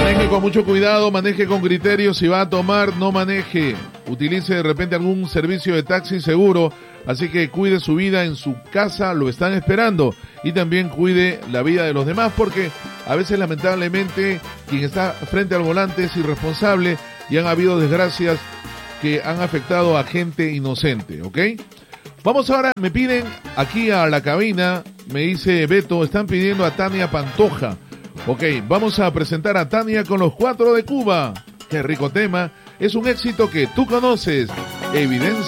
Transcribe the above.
Maneje con mucho cuidado, maneje con criterio. Si va a tomar, no maneje. Utilice de repente algún servicio de taxi seguro. Así que cuide su vida en su casa, lo están esperando. Y también cuide la vida de los demás, porque a veces lamentablemente quien está frente al volante es irresponsable y han habido desgracias que han afectado a gente inocente, ¿ok? Vamos ahora, me piden aquí a la cabina, me dice Beto, están pidiendo a Tania Pantoja. Ok, vamos a presentar a Tania con los 4 de Cuba. Qué rico tema, es un éxito que tú conoces, Evidencia.